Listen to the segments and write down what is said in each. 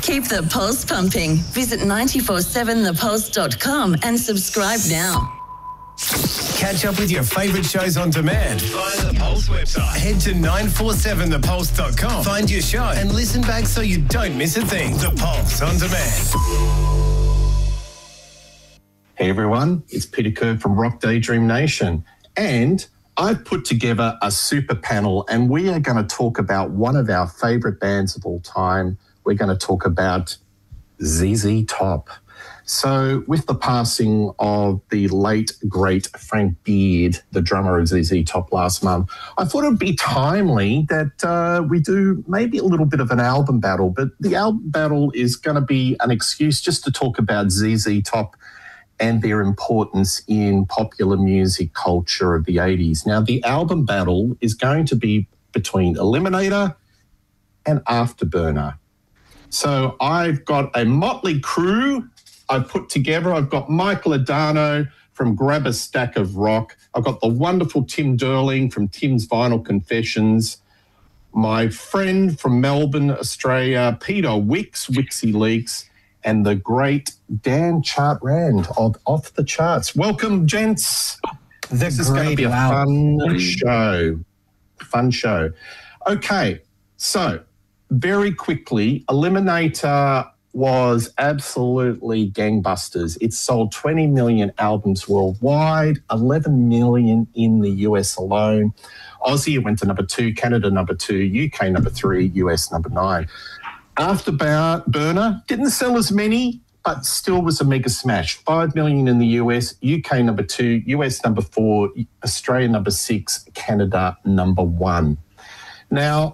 Keep the pulse pumping. Visit 947thepulse.com and subscribe now. Catch up with your favourite shows on demand via the Pulse website. Head to 947thepulse.com, find your show and listen back so you don't miss a thing. The Pulse on demand. Hey everyone, it's Peter Kerr from Rock Daydream Nation, and I've put together a super panel and we are going to talk about one of our favourite bands of all time. We're going to talk about ZZ Top. So with the passing of the late, great Frank Beard, the drummer of ZZ Top last month, I thought it would be timely that we do maybe a little bit of an album battle, but the album battle is going to be an excuse just to talk about ZZ Top and their importance in popular music culture of the 80s. Now, the album battle is going to be between Eliminator and Afterburner. So I've got a motley crew I've put together. I've got Michael Adano from Grab a Stack of Rock. I've got the wonderful Tim Derling from Tim's Vinyl Confessions. My friend from Melbourne, Australia, Peter Wicks, Wixie Leaks, and the great Dan Chartrand of Off the Charts. Welcome, gents. This is going to be a fun show. Fun show. Okay, so very quickly, Eliminator was absolutely gangbusters. It sold 20 million albums worldwide, 11 million in the US alone. Aussie went to number 2, Canada number 2, UK number 3, US number 9. Afterburner didn't sell as many, but still was a mega smash. 5 million in the US, UK number 2, US number 4, Australia number 6, Canada number 1. Now,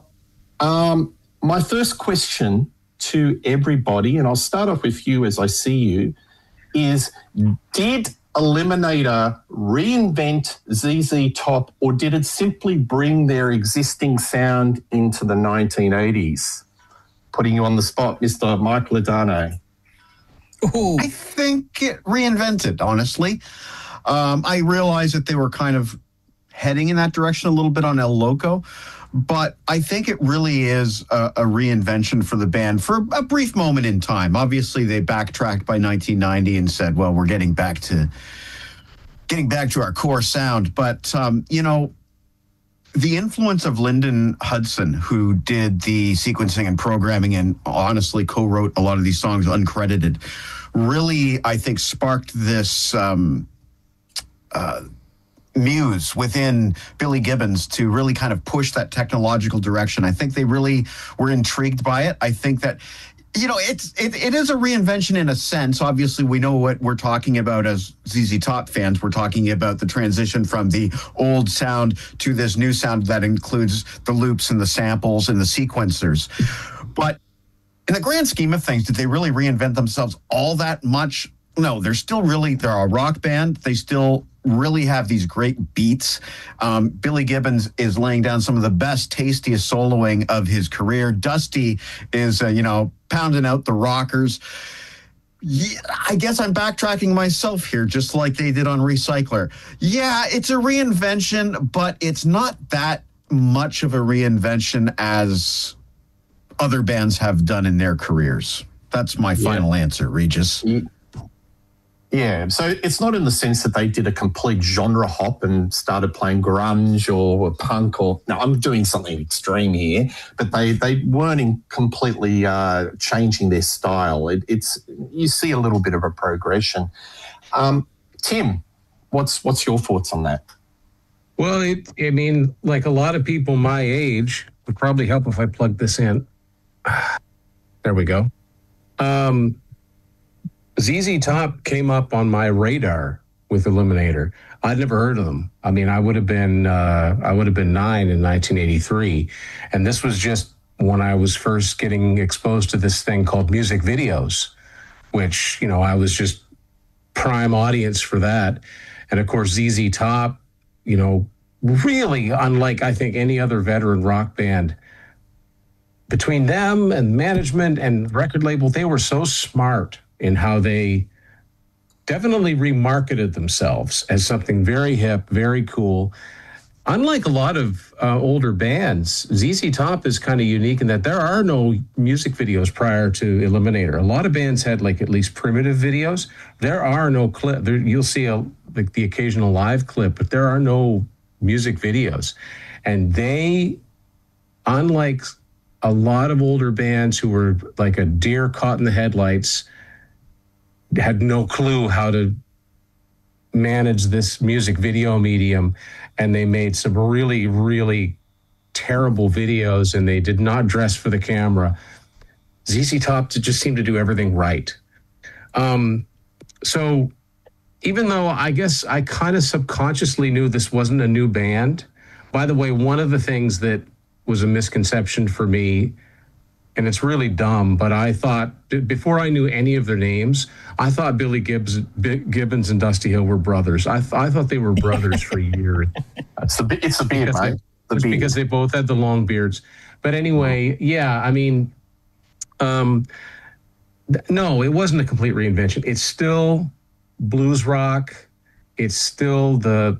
my first question to everybody, and I'll start off with you as I see you, is did Eliminator reinvent ZZ Top, or did it simply bring their existing sound into the 1980s? Putting you on the spot, Mr. Michael Adano. Ooh. I think it reinvented, honestly. I realized that they were kind of heading in that direction a little bit on El Loco, but I think it really is a reinvention for the band for a brief moment in time. Obviously, they backtracked by 1990 and said, well, we're getting back to our core sound. But, you know, the influence of Lyndon Hudson, who did the sequencing and programming and honestly co-wrote a lot of these songs uncredited, really, I think, sparked this muse within Billy Gibbons to really kind of push that technological direction. I think they really were intrigued by it. I think that, you know, it is a reinvention in a sense. Obviously, we know what we're talking about as ZZ Top fans. We're talking about the transition from the old sound to this new sound that includes the loops and the samples and the sequencers. But in the grand scheme of things, did they really reinvent themselves all that much? No, they're a rock band. They still really have these great beats. Billy Gibbons is laying down some of the best, tastiest soloing of his career. Dusty is, pounding out the rockers. Yeah, I guess I'm backtracking myself here, just like they did on Recycler. Yeah, it's a reinvention, but it's not that much of a reinvention as other bands have done in their careers. That's my final answer, Regis. Yeah, so it's not in the sense that they did a complete genre hop and started playing grunge or punk or... No, I'm doing something extreme here, but they weren't completely changing their style. It's you see a little bit of a progression. Tim, what's your thoughts on that? Well, like a lot of people my age, would probably help if I plug this in. There we go. ZZ Top came up on my radar with Eliminator. I'd never heard of them. I mean, I would have been 9 in 1983, and this was just when I was first getting exposed to this thing called music videos, which I was just prime audience for that. And of course, ZZ Top, really unlike I think any other veteran rock band. Between them and management and record label, they were so smart in how they definitely remarketed themselves as something very hip, very cool. unlike a lot of older bands, ZZ Top is kind of unique in that there are no music videos prior to Eliminator. A lot of bands had like at least primitive videos. There are no clip. You'll see like the occasional live clip, but there are no music videos. And they, unlike a lot of older bands who were like a deer caught in the headlights, had no clue how to manage this music video medium, and they made some really, really terrible videos, and they did not dress for the camera. ZZ Top just seemed to do everything right. So even though I guess I kind of subconsciously knew this wasn't a new band, by the way, one of the things that was a misconception for me, and it's really dumb, but I thought, before I knew any of their names, I thought Billy Gibbons and Dusty Hill were brothers. I thought they were brothers for years. It's the beard, mate. Because they both had the long beards. But anyway, yeah, I mean, no, it wasn't a complete reinvention. It's still blues rock. It's still the,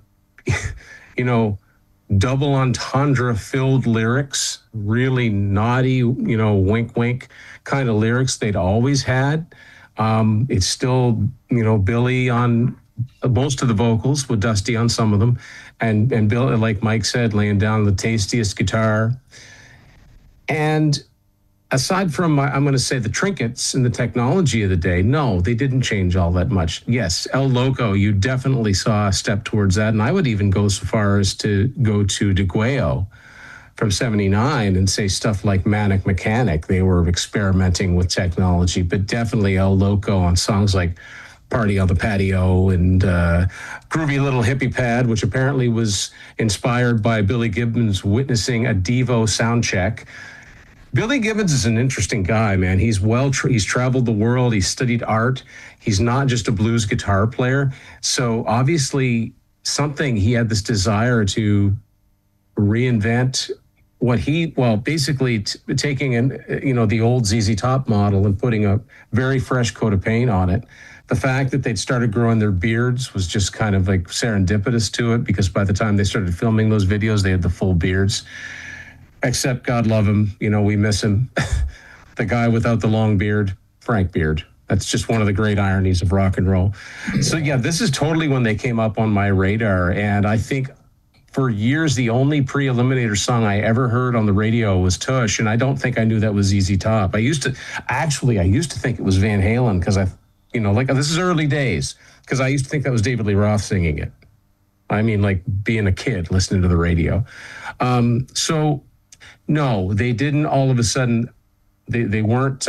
double entendre filled lyrics, really naughty, wink, wink kind of lyrics they'd always had. It's still, Billy on most of the vocals, with Dusty on some of them. And Bill, like Mike said, laying down the tastiest guitar. And aside from, I'm going to say, the trinkets and the technology of the day, no, they didn't change all that much. Yes, El Loco, you definitely saw a step towards that. And I would even go so far as to go to DeGueo from 79 and say stuff like Manic Mechanic. They were experimenting with technology, but definitely El Loco on songs like Party on the Patio and Groovy Little Hippie Pad, which apparently was inspired by Billy Gibbons witnessing a Devo sound check. Billy Gibbons is an interesting guy, man. He's he's traveled the world. He's studied art. He's not just a blues guitar player. So obviously he had this desire to reinvent basically taking the old ZZ Top model and putting a very fresh coat of paint on it. The fact that they'd started growing their beards was just kind of like serendipitous to it, because by the time they started filming those videos, they had the full beards. Except, God love him, we miss him. The guy without the long beard, Frank Beard. That's just one of the great ironies of rock and roll. So yeah, this is totally when they came up on my radar. And I think for years, the only pre-Eliminator song I ever heard on the radio was Tush. And I don't think I knew that was ZZ Top. I used to think it was Van Halen, because this is early days, because I used to think that was David Lee Roth singing it. I mean, like being a kid listening to the radio. So no, they didn't all of a sudden, they weren't,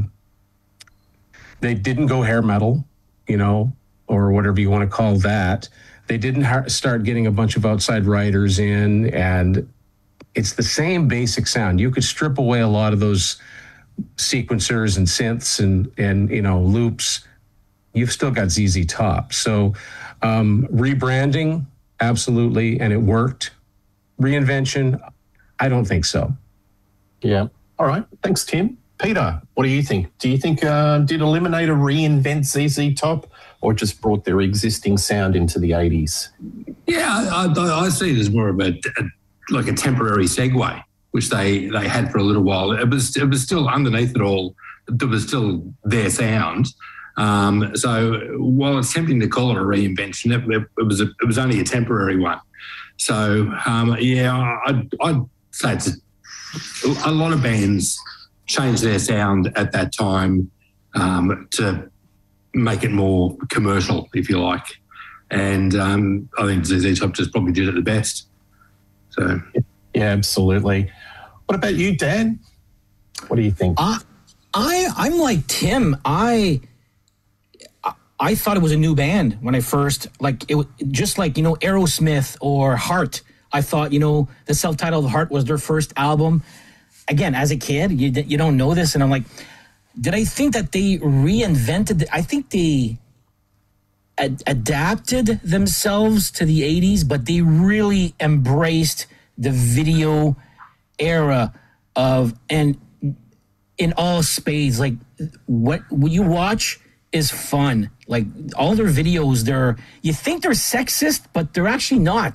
they didn't go hair metal, or whatever you want to call that. They didn't start getting a bunch of outside writers in, and it's the same basic sound. You could strip away a lot of those sequencers and synths and loops. You've still got ZZ Top. So rebranding, absolutely, and it worked. Reinvention, I don't think so. Yeah. All right. Thanks, Tim. Peter, what do you think? Do you think did Eliminator reinvent ZZ Top, or just brought their existing sound into the 80s? Yeah, I see it as more of a temporary segue, which they had for a little while. It was still underneath it all. It was still their sound. So while it's tempting to call it a reinvention, it was only a temporary one. So I'd say it's a lot of bands changed their sound at that time to make it more commercial, if you like. And I think ZZ Top just probably did it the best. So yeah, absolutely. What about you, Dan? What do you think? I'm like Tim. I thought it was a new band when I first, just like Aerosmith or Heart. I thought, the self-titled Heart was their first album. Again, as a kid, you don't know this. And I'm like, did I think that they reinvented? I think they adapted themselves to the 80s, but they really embraced the video era and in all spades. Like, what you watch is fun. Like, all their videos, you think they're sexist, but they're actually not.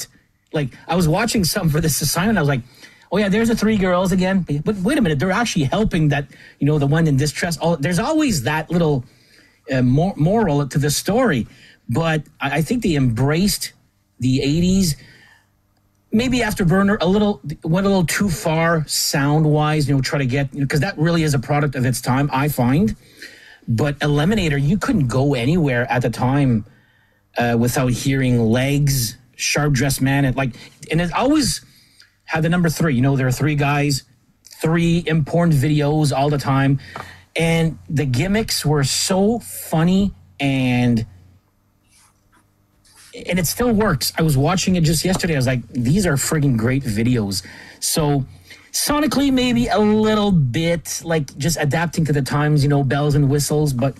Like, I was watching some for this assignment. I was like, oh, yeah, there's the three girls again. But wait a minute, they're actually helping that, the one in distress. There's always that little moral to the story. But I think they embraced the 80s. Maybe Afterburner went a little too far sound-wise, try to get, because that really is a product of its time, I find. But Eliminator, you couldn't go anywhere at the time without hearing Legs, Sharp Dressed Man, and it always had the number 3. There are 3 guys, 3 important videos all the time, and the gimmicks were so funny, and it still works. I was watching it just yesterday. I was like, these are friggin' great videos. So sonically, maybe a little bit like just adapting to the times, bells and whistles, but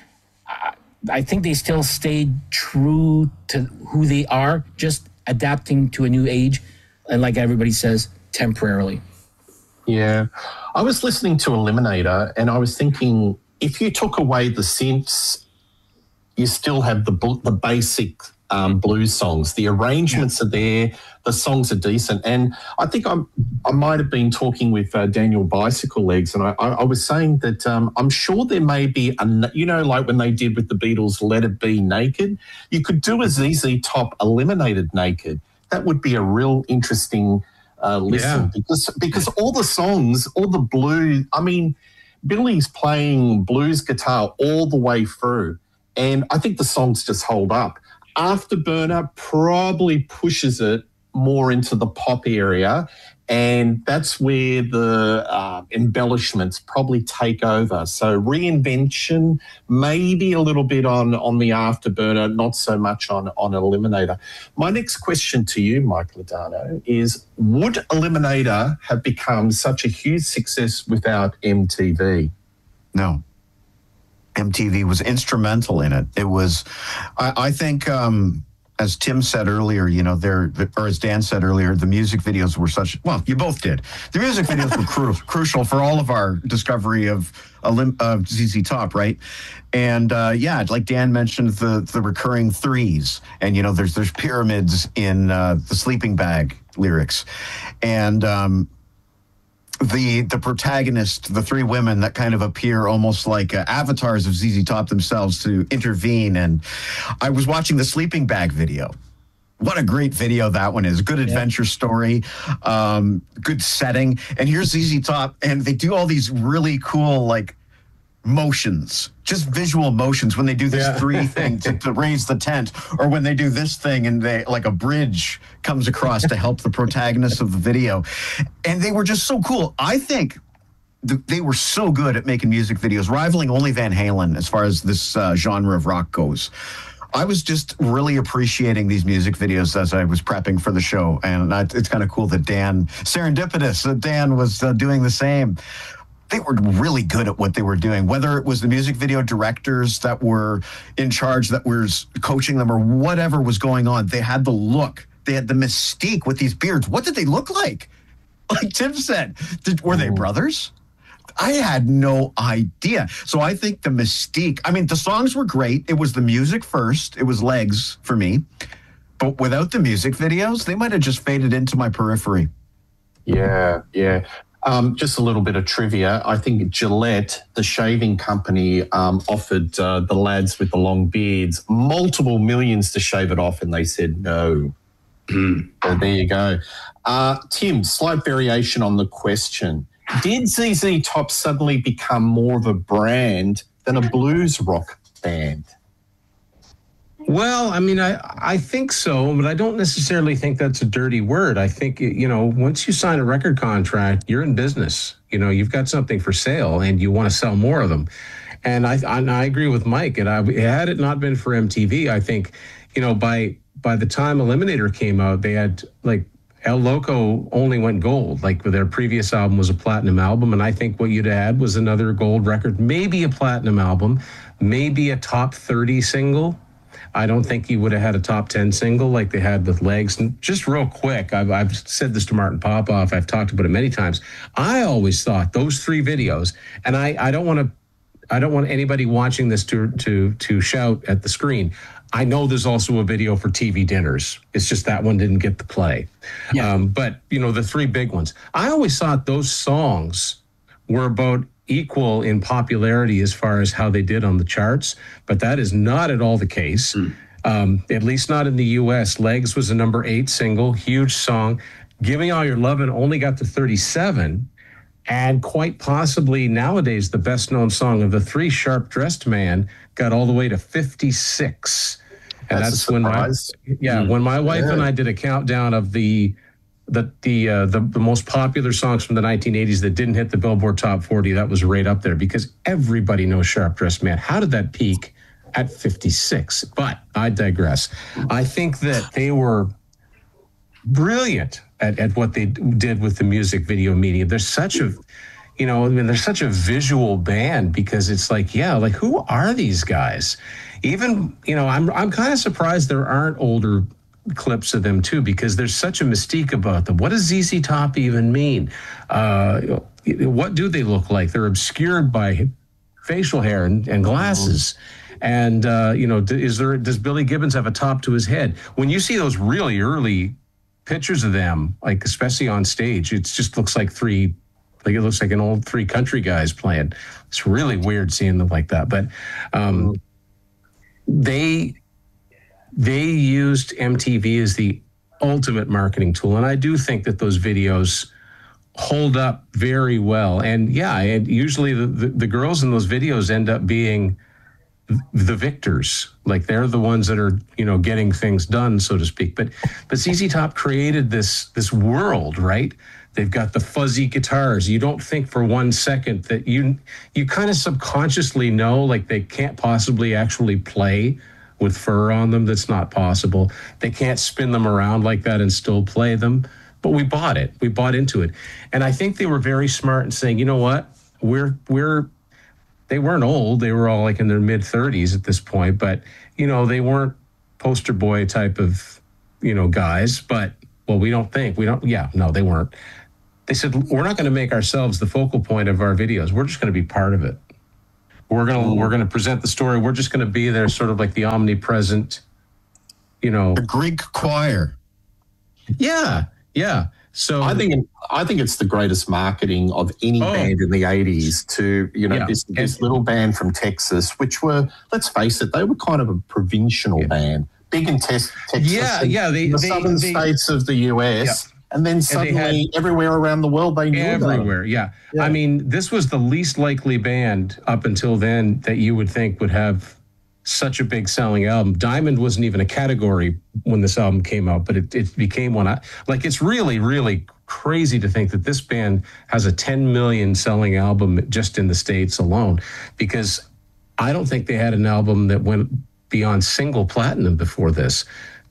I think they still stayed true to who they are, just adapting to a new age. And like everybody says, temporarily. Yeah. I was listening to Eliminator and I was thinking, if you took away the synths, you still have the basic blues songs. The arrangements are there. The songs are decent. And I think I might have been talking with Daniel Bicycle Legs, and I was saying that I'm sure there may be, like when they did with the Beatles, Let It Be Naked, you could do a ZZ Top Eliminated Naked. That would be a real interesting listen because all the songs, all the blues, Billy's playing blues guitar all the way through, and I think the songs just hold up. Afterburner probably pushes it more into the pop area, and that's where the embellishments probably take over. So Reinvention, maybe a little bit on the Afterburner, not so much on Eliminator. My next question to you, Mike Ladano, is would Eliminator have become such a huge success without MTV? No. MTV was instrumental in it. It was, I think, as Tim said earlier, or as Dan said earlier, the music videos were well, you both did. The music videos were crucial for all of our discovery of ZZ Top, right? And like Dan mentioned, the recurring threes, and there's pyramids in the Sleeping Bag lyrics, and the protagonist, the 3 women that kind of appear almost like avatars of ZZ Top themselves to intervene. And I was watching the Sleeping Bag video. What a great video that one is. Good adventure story, good setting. And here's ZZ Top, and they do all these really cool, motions, just visual motions when they do this 3 thing to raise the tent, or when they do this thing and they a bridge comes across to help the protagonist of the video. And they were just so cool. I think they were so good at making music videos, rivaling only Van Halen as far as this genre of rock goes. I was just really appreciating these music videos as I was prepping for the show. And it's kind of cool that serendipitous that Dan was doing the same. They were really good at what they were doing, whether it was the music video directors that were in charge, that was coaching them, or whatever was going on. They had the look. They had the mystique with these beards. What did they look like? Like Tim said, were they brothers? I had no idea. So I think the mystique, the songs were great. It was the music first. It was Legs for me. But without the music videos, they might have just faded into my periphery. Yeah. Just a little bit of trivia. I think Gillette, the shaving company, offered the lads with the long beards multiple millions to shave it off, and they said no. So there you go. Tim, slight variation on the question. Did ZZ Top suddenly become more of a brand than a blues rock band? Well, I think so, but I don't necessarily think that's a dirty word. I think, once you sign a record contract, you're in business. You've got something for sale and you want to sell more of them. And I agree with Mike. And had it not been for MTV, I think, by the time Eliminator came out, they had El Loco only went gold. Their previous album was a platinum album. And I think what you'd had was another gold record, maybe a platinum album, maybe a top 30 single. I don't think you would have had a top 10 single like they had with Legs. And just real quick, I've said this to Martin Popoff. I've talked about it many times. I always thought those 3 videos, and I don't want anybody watching this to shout at the screen. I know there's also a video for TV dinners. It's just that one didn't get the play. Yeah. But, the three big ones. I always thought those songs were about equal in popularity as far as how they did on the charts, but that is not at all the case. At least not in the U.S. Legs was a number 8 single, huge song. Give Me All Your Lovin' only got to 37, and quite possibly nowadays the best known song of the three, Sharp Dressed Man, got all the way to 56. And that's when when my wife and I did a countdown of the most popular songs from the 1980s that didn't hit the Billboard Top 40. That was right up there because everybody knows Sharp Dressed Man. How did that peak at 56? But I digress. I think that they were brilliant at what they did with the music video medium. There's such a they're such a visual band because it's like, who are these guys? Even, I'm kind of surprised there aren't older clips of them too, because there's such a mystique about them. What does ZZ Top even mean? What do they look like? They're obscured by facial hair and glasses. And, does Billy Gibbons have a top to his head? When you see those really early pictures of them, like especially on stage, it just looks like it looks like an old three country guys playing. It's really weird seeing them like that. But they used MTV as the ultimate marketing tool. And I do think that those videos hold up very well. And and usually the girls in those videos end up being the victors. Like they're the ones that are, getting things done, so to speak. But ZZ Top created this world, right? They've got the fuzzy guitars. You don't think for 1 second that you kind of subconsciously know, like they can't possibly actually play with fur on them. That's not possible. They can't spin them around like that and still play them. But we bought it. We bought into it. And I think they were very smart in saying, you know what? They weren't old. They were all like in their mid 30s at this point, but they weren't poster boy type of, guys, but they weren't. They said, we're not going to make ourselves the focal point of our videos. We're just going to be part of it. We're going to present the story. We're just going to be there, sort of like the omnipresent, the Greek choir. Yeah. So I think it's the greatest marketing of any band in the 80s to, this little band from Texas, which were, let's face it, they were kind of a provincial band, big in Texas. The southern states of the US. And then suddenly everywhere around the world, they knew everywhere. Yeah. I mean, this was the least likely band up until then that you would think would have such a big selling album. Diamond wasn't even a category when this album came out, but it became one. It's really, really crazy to think that this band has a 10 million selling album just in the States alone, because I don't think they had an album that went beyond single platinum before this.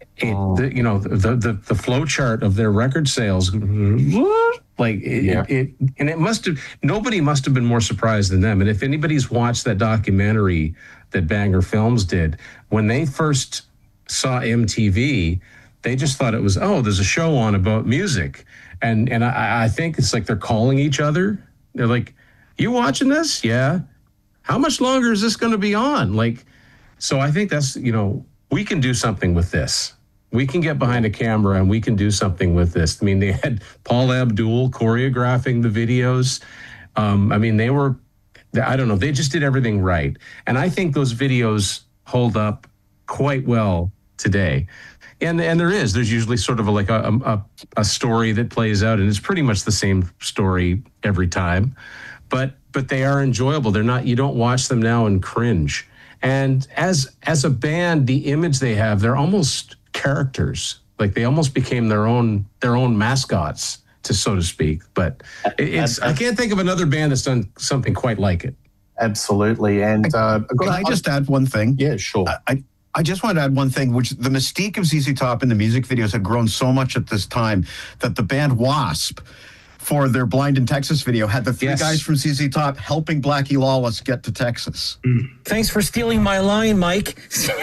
The flow chart of their record sales, nobody must have been more surprised than them. And if anybody's watched that documentary that Banger Films did, when they first saw MTV, they just thought it was, there's a show on about music. And I think it's like they're calling each other. They're like, you watching this? Yeah. How much longer is this going to be on? So I think that's, we can do something with this. We can get behind a camera and we can do something with this. I mean, they had Paul Abdul choreographing the videos. They were, I don't know, they just did everything right. And I think those videos hold up quite well today. And there's usually sort of a story that plays out, and it's pretty much the same story every time. But they are enjoyable. They're not, you don't watch them now and cringe. And as a band, the image they have, they're almost characters. Like they almost became their own mascots, so to speak. But I can't think of another band that's done something quite like it. Absolutely. And can I just add one thing? Yeah, sure. I just want to add one thing, which the mystique of ZZ Top in the music videos had grown so much at this time that the band Wasp, for their Blind in Texas video, had the three guys from ZZ Top helping Blackie Lawless get to Texas. Thanks for stealing my line, Mike.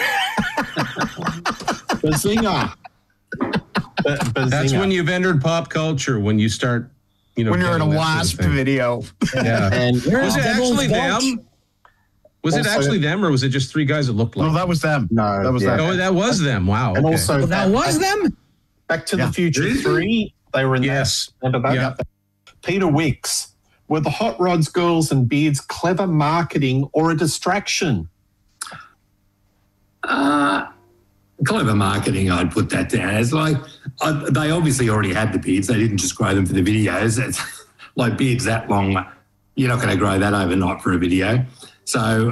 Bazinga. That's when you've entered pop culture, when you start, when you're in a Wasp video. Yeah. And was it actually them? Was it Also- actually them, or was it just three guys that looked like? No, that was them. No, that was yeah. them. Oh, that was them. Wow. And okay. also Well, that was them. Back to Yeah. the Future Really? 3, they were in Yes. that. Remember that? Yeah. Peter Wicks. Were the Hot Rods, Girls and Beards clever marketing or a distraction? Clever marketing, I'd put that down as like they obviously already had the beards. They didn't just grow them for the videos. It's like beards that long, you're not going to grow that overnight for a video. So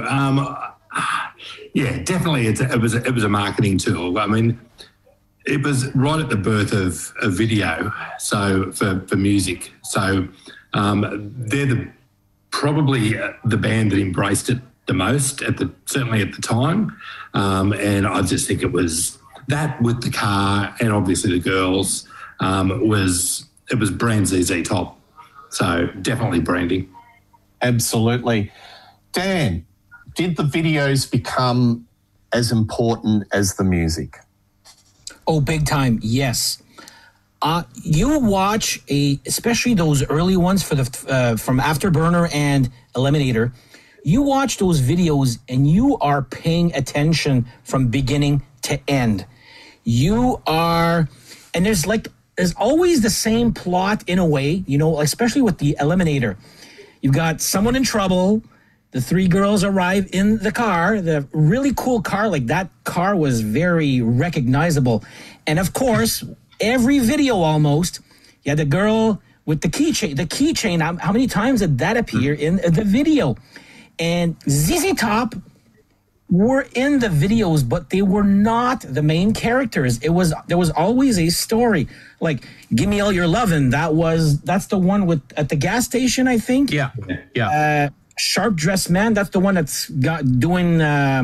yeah, definitely it was a marketing tool. I mean, it was right at the birth of video. So for music, so they're probably the band that embraced it the most certainly at the time, and I just think it was that with the car and obviously the girls it was brand ZZ Top, so definitely branding. Absolutely. Dan, did the videos become as important as the music? Oh, big time, yes. You watch especially those early ones for from Afterburner and Eliminator. You watch those videos and you are paying attention from beginning to end. You are, and there's always the same plot in a way, you know, especially with the Eliminator. You've got someone in trouble. The three girls arrive in the car, the really cool car. Like that car was very recognizable. And of course, every video almost, you had the girl with the keychain. The keychain, how many times did that appear in the video? And ZZ Top were in the videos, but they were not the main characters. There was always a story. Like "Give Me All Your Lovin'," that's the one with at the gas station, I think. Yeah. Sharp Dressed Man, that's the one that's doing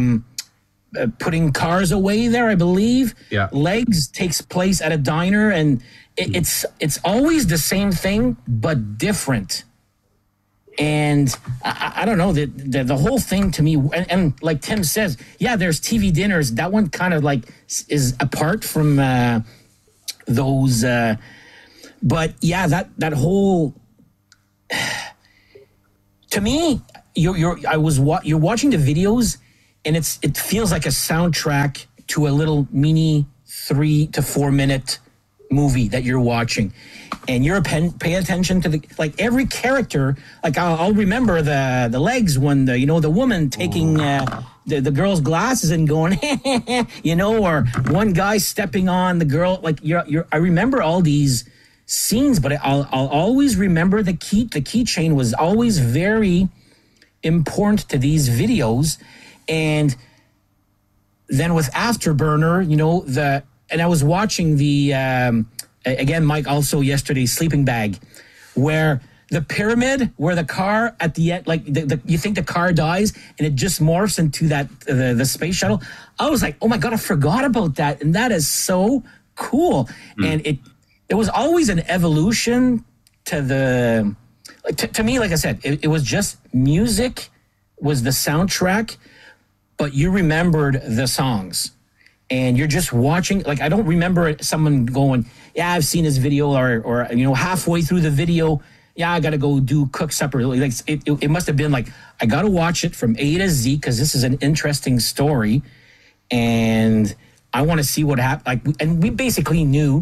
putting cars away there, I believe. Yeah. Legs takes place at a diner, and it's always the same thing but different. And I don't know, the whole thing to me, and like Tim says, yeah, there's TV dinners. That one kind of like is apart from those. But yeah, that whole, to me, you're watching the videos, and it feels like a soundtrack to a little mini 3 to 4 minute movie that you're watching, and you're pay attention to every character. Like I'll remember the legs when the woman taking the girl's glasses and going or one guy stepping on the girl. Like I remember all these scenes, but I'll always remember the keychain was always very important to these videos. And then with Afterburner, and I was watching the, again, Mike, also yesterday, Sleeping Bag, where the pyramid, where the car at the end, like you think the car dies and it just morphs into the space shuttle. I was like, oh my God, I forgot about that. And that is so cool. And it was always an evolution to to me, like I said, it was just music was the soundtrack, but you remembered the songs. And you're just watching, like, I don't remember someone going, yeah, I've seen this video, or halfway through the video, yeah, I got to go cook supper. Like, it must have been like, I got to watch it from A to Z because this is an interesting story. And I want to see what happened. And we basically knew,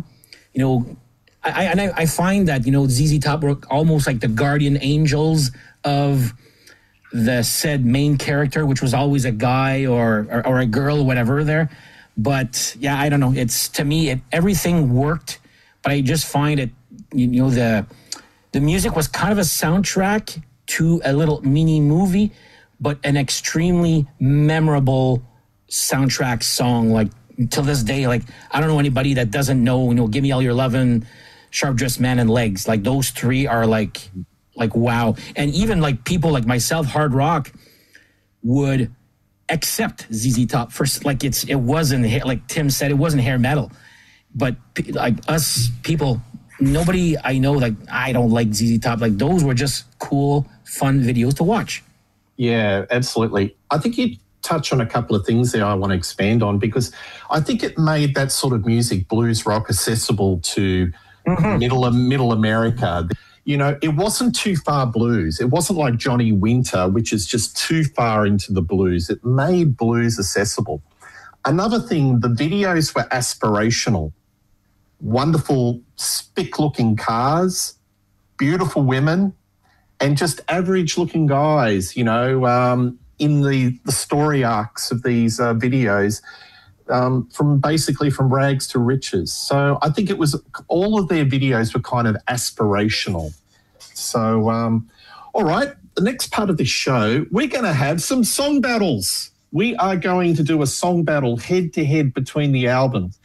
I find that, ZZ Top were almost like the guardian angels of the said main character, which was always a guy or a girl or whatever there. But yeah, I don't know. It's, to me, everything worked, but I just find it, the music was kind of a soundtrack to a little mini movie, but an extremely memorable soundtrack song. Like till this day, like I don't know anybody that doesn't know, "Give Me All Your Lovin'," "Sharp Dressed Man," and "Legs." Like those three are like wow. And even like people like myself, hard rock, would accept ZZ Top first. Like it wasn't, like Tim said, it wasn't hair metal, but like us people, nobody I know, like I don't like ZZ Top. Like those were just cool, fun videos to watch. Yeah, absolutely. I think you touch on a couple of things there I want to expand on, because I think it made that sort of music, blues rock, accessible to middle America. You know, it wasn't too far blues. It wasn't like Johnny Winter, which is just too far into the blues. It made blues accessible. Another thing, the videos were aspirational. Wonderful, spick-looking cars, beautiful women, and just average-looking guys, you know, in the story arcs of these videos, from rags to riches. So I think it was all of their videos were kind of aspirational. So, all right, the next part of this show, we're going to have some song battles. We are going to do a song battle head-to-head between the albums.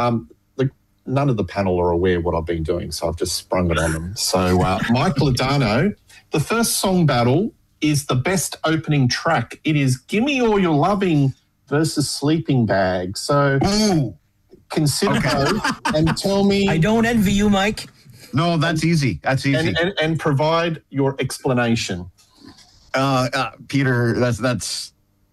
None of the panel are aware what I've been doing, so I've just sprung it on them. So, Mike Ladano, the first song battle is the best opening track. It is Gimme All Your Loving versus Sleeping Bag. So consider those and tell me. I don't envy you, Mike. No, that's easy. That's easy. And provide your explanation. Peter, that's.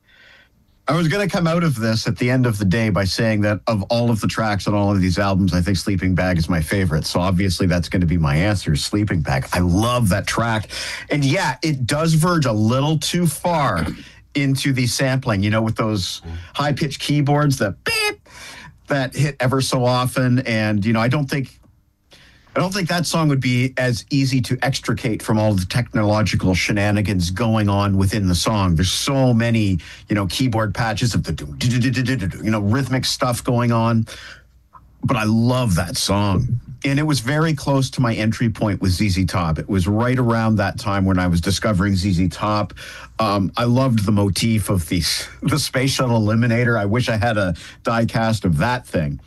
I was going to come out of this at the end of the day by saying that of all of the tracks on all of these albums, I think Sleeping Bag is my favorite. So obviously that's going to be my answer, Sleeping Bag. I love that track. And yeah, it does verge a little too far into the sampling, you know, with those high-pitched keyboards that beep, that hit ever so often. And, you know, I don't think that song would be as easy to extricate from all the technological shenanigans going on within the song. There's so many, you know, keyboard patches of the, you know, rhythmic stuff going on. But I love that song. And it was very close to my entry point with ZZ Top. It was right around that time when I was discovering ZZ Top. I loved the motif of the Space Shuttle Eliminator. I wish I had a die cast of that thing.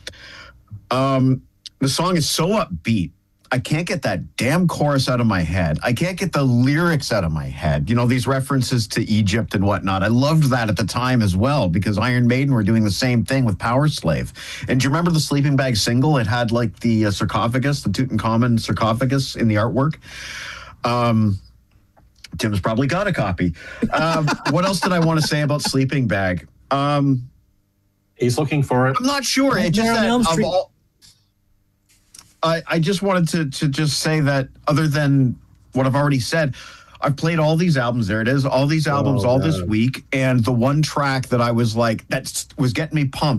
The song is so upbeat. I can't get that damn chorus out of my head. I can't get the lyrics out of my head. You know, these references to Egypt and whatnot. I loved that at the time as well because Iron Maiden were doing the same thing with Power Slave. And do you remember the Sleeping Bag single? It had like the sarcophagus, the Tutankhamun sarcophagus in the artwork. Tim's probably got a copy. What else did I want to say about Sleeping Bag? He's looking for it. I'm not sure. It just that I just wanted to just say that other than what I've already said, I've played all these albums. There it is. All these albums this week. And the one track that I was like, that was getting me pumped